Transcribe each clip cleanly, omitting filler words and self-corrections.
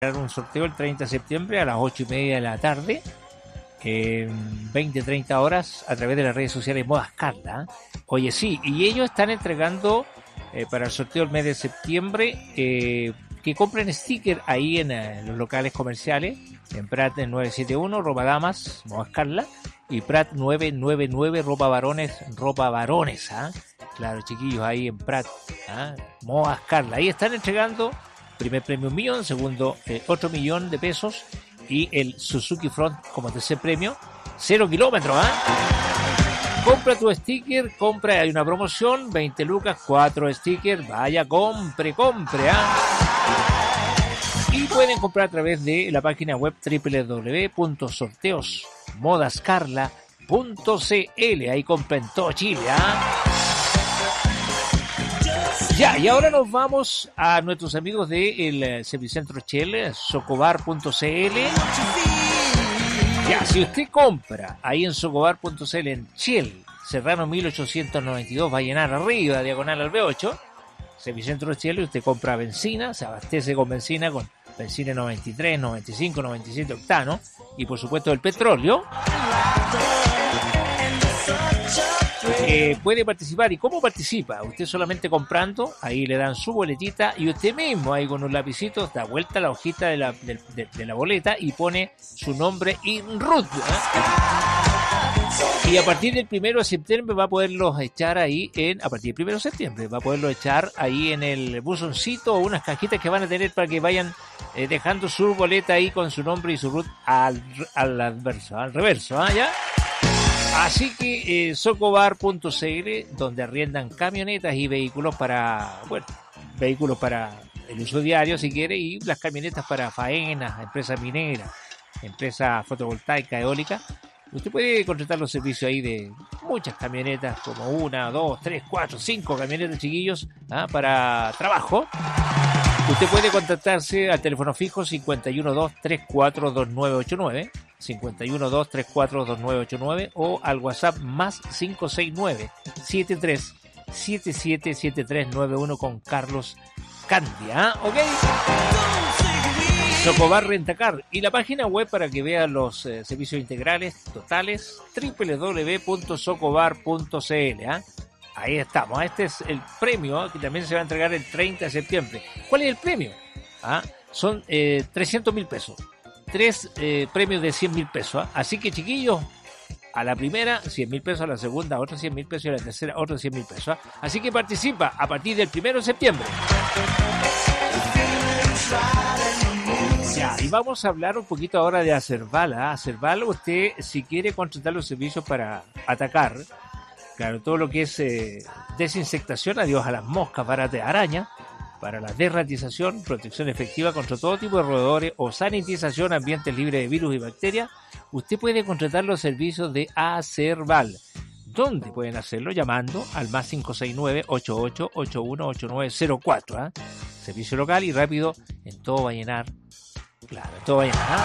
un sorteo el 30 de septiembre a las 8:30 de la tarde, 20-30 horas, a través de las redes sociales Modas Carla. Oye, sí, y ellos están entregando para el sorteo del mes de septiembre que compren sticker ahí en los locales comerciales, en Prat 971, ropa damas, Modas Carla, y Prat 999, ropa varones, ¿ah? Claro, chiquillos, ahí en Prat, ¿ah? Modas Carla. Ahí están entregando primer premio 1 millón, segundo otro 1 millón de pesos, y el Suzuki Front como tercer premio, 0 kilómetros, ¿ah? Compra tu sticker, hay una promoción, 20 lucas, 4 stickers, vaya, compre, ¿ah? Y pueden comprar a través de la página web www.sorteosmodascarla.cl. Ahí compren todo Chile, ¿ah? Ya, y ahora nos vamos a nuestros amigos del Servicentro Shell, socobar.cl. Ya, si usted compra ahí en socobar.cl en Shell, Serrano 1892, va a llenar arriba, diagonal al B8, Servicentro Shell, y usted compra benzina, se abastece con benzina, con benzina 93, 95, 97 octanos, y por supuesto el petróleo. Puede participar. ¿Y cómo participa? Usted solamente comprando, ahí le dan su boletita, y usted mismo ahí con un lapicito da vuelta la hojita de la boleta y pone su nombre y RUT, ¿eh? Y a partir del 1 de septiembre va a poderlos echar ahí a partir del 1 de septiembre va a poderlos echar ahí en el buzoncito, o unas cajitas que van a tener para que vayan dejando su boleta ahí con su nombre y su RUT al reverso, ¿ah? ¿Ya? Así que socobar.cl, donde arriendan camionetas y vehículos para el uso diario si quiere, y las camionetas para faenas, empresas mineras, empresas fotovoltaicas, eólicas. Usted puede contratar los servicios ahí de muchas camionetas, como 1, 2, 3, 4, 5 camionetas, chiquillos, para trabajo. Usted puede contactarse al teléfono fijo 512-342989, 512-342989, o al WhatsApp más 569-73777391 con Carlos Candia, ¿ok? Socobar Rentacar, y la página web para que vean los servicios integrales totales, www.socobar.cl, ¿ah? Ahí estamos. Este es el premio que también se va a entregar el 30 de septiembre. ¿Cuál es el premio? Son 300.000 pesos. 3 premios de 100.000 pesos. Así que, chiquillos, a la primera 100.000 pesos, a la segunda otros 100.000 pesos y a la tercera otros 100.000 pesos. Así que participa a partir del 1 de septiembre. Ya, y vamos a hablar un poquito ahora de Acerval. Acerval, usted, si quiere contratar los servicios para atacar, claro, todo lo que es desinsectación, adiós a las moscas, baratas de araña, para la derratización, protección efectiva contra todo tipo de roedores o sanitización, ambientes libres de virus y bacterias, usted puede contratar los servicios de Acerval. ¿Dónde pueden hacerlo? Llamando al más 569-8881-8904. Servicio local y rápido en todo Vallenar. Claro, en todo Vallenar.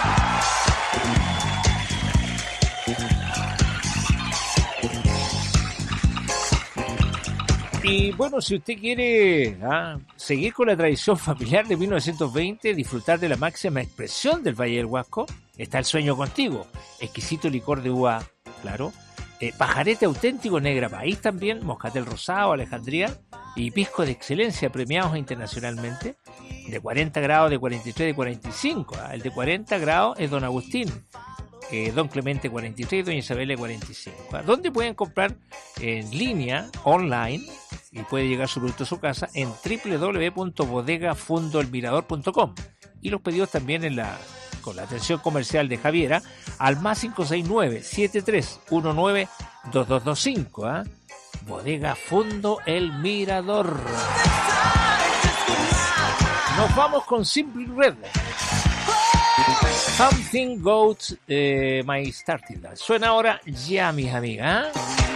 Y bueno, si usted quiere seguir con la tradición familiar de 1920, disfrutar de la máxima expresión del Valle del Huasco, está el Sueño Contigo, exquisito licor de uva, claro, pajarete auténtico Negra País también, moscatel rosado, Alejandría, y pisco de excelencia premiados internacionalmente, de 40 grados, de 43, de 45. El de 40 grados es Don Agustín, Don Clemente 43, Doña Isabel 45. ¿Dónde pueden comprar? En línea, online, y puede llegar su producto a su casa en www.bodegafundoelmirador.com, y los pedidos también con la atención comercial de Javiera al más 569-7319-2225. Bodega Fundo El Mirador. Nos vamos con Simply Red. Something Goes My Starting. Suena ahora ya, mis amigas.